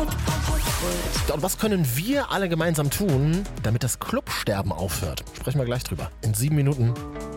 Und was können wir alle gemeinsam tun, damit das Clubsterben aufhört? Sprechen wir gleich drüber. In 7 Minuten.